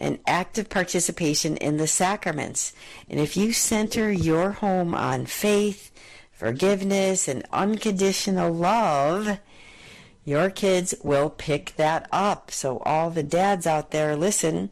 and active participation in the sacraments. And if you center your home on faith, forgiveness, and unconditional love, your kids will pick that up. So all the dads out there, listen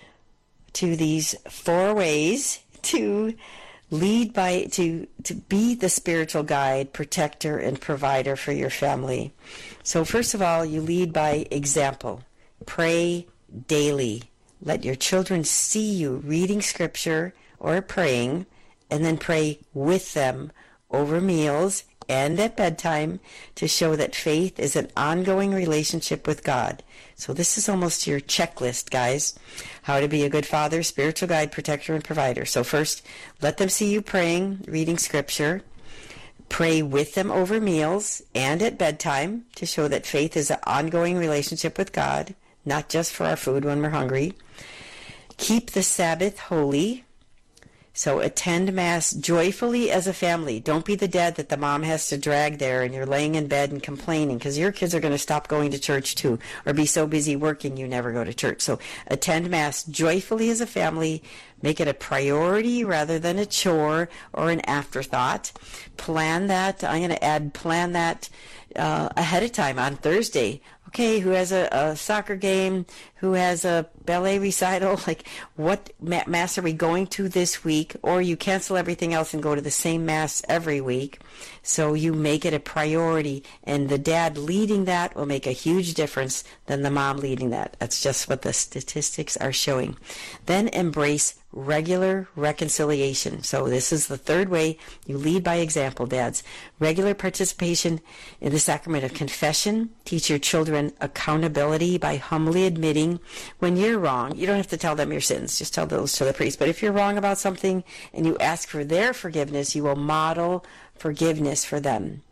to these 4 ways to lead by, to be the spiritual guide, protector, and provider for your family. So first of all, you lead by example. Pray daily. Let your children see you reading scripture or praying, and then pray with them over meals and at bedtime to show that faith is an ongoing relationship with God. So this is almost your checklist, guys. How to be a good father, spiritual guide, protector, and provider. So first, let them see you praying, reading scripture. Pray with them over meals and at bedtime to show that faith is an ongoing relationship with God, not just for our food when we're hungry. Keep the Sabbath holy. So attend Mass joyfully as a family. Don't be the dad that the mom has to drag there and you're laying in bed and complaining, because your kids are going to stop going to church too, or be so busy working you never go to church. So attend Mass joyfully as a family. Make it a priority rather than a chore or an afterthought. Plan that. I'm going to add plan that ahead of time on Thursday. Okay, who has a soccer game, who has a ballet recital, like what Mass are we going to this week? Or you cancel everything else and go to the same Mass every week. So you make it a priority, and the dad leading that will make a huge difference than the mom leading that. That's just what the statistics are showing. Then embrace regular reconciliation. So this is the 3rd way you lead by example, dads. Regular participation in the sacrament of confession. Teach your children accountability by humbly admitting when you're wrong. You don't have to tell them your sins. Just tell those to the priest. But if you're wrong about something and you ask for their forgiveness, you will model forgiveness for them.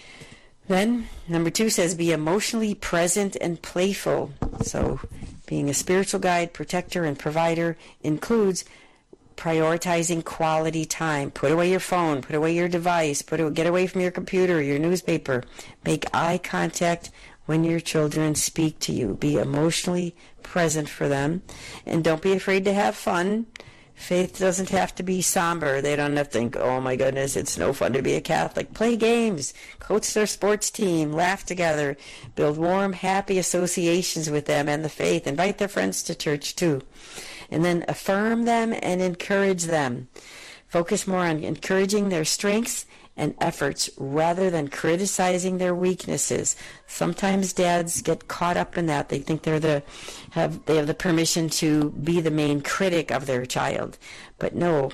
Then, number 2 says, be emotionally present and playful. So being a spiritual guide, protector, and provider includes prioritizing quality time. Put away your phone, put away your device, get away from your computer, your newspaper. Make eye contact when your children speak to you. Be emotionally present for them. And don't be afraid to have fun. Faith doesn't have to be somber. They don't have to think, oh my goodness, it's no fun to be a Catholic. Play games, coach their sports team, laugh together, build warm, happy associations with them and the faith. Invite their friends to church too. And then affirm them and encourage them. Focus more on encouraging their strengths and efforts rather than criticizing their weaknesses. Sometimes dads get caught up in that. They think they have the permission to be the main critic of their child. But no,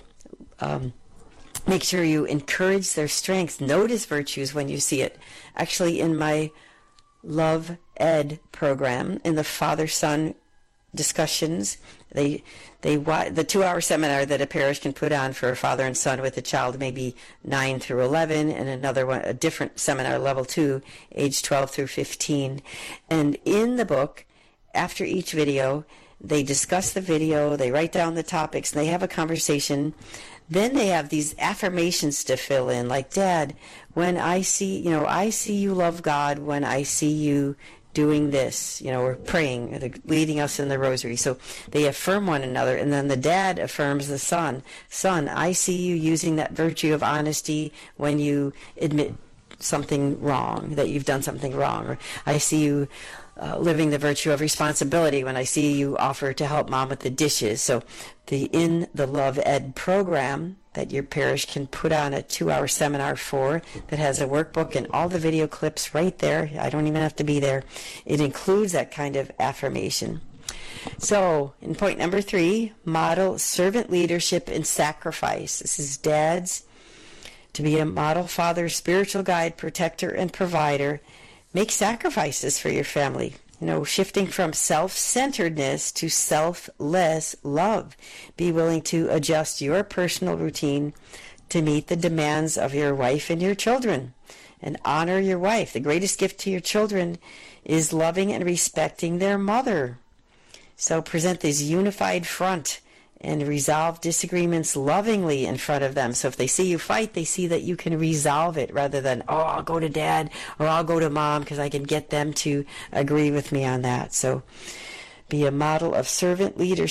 make sure you encourage their strengths. Notice virtues when you see it. Actually, in my Love Ed program, in the father-son discussions, the 2-hour seminar that a parish can put on for a father and son with a child maybe 9 through 11, and another one, a different seminar, level 2, age 12 through 15. And in the book, after each video, they discuss the video, they write down the topics, and they have a conversation. Then they have these affirmations to fill in, like, Dad, when I see you love God when I see you doing this, or praying, or leading us in the rosary. So they affirm one another, and then the dad affirms the son. Son, I see you using that virtue of honesty when you admit something wrong, that you've done something wrong. Or I see you living the virtue of responsibility when I see you offer to help mom with the dishes. So in the Love Ed program that your parish can put on a 2-hour seminar for, that has a workbook and all the video clips right there. I don't even have to be there. It includes that kind of affirmation. So in point number 3, model servant leadership and sacrifice. This is dads. To be a model father, spiritual guide, protector, and provider, make sacrifices for your family. Shifting from self-centeredness to selfless love. Be willing to adjust your personal routine to meet the demands of your wife and your children. And honor your wife. The greatest gift to your children is loving and respecting their mother. So present this unified front and resolve disagreements lovingly in front of them. So if they see you fight, they see that you can resolve it rather than, I'll go to dad or I'll go to mom because I can get them to agree with me on that. So be a model of servant leadership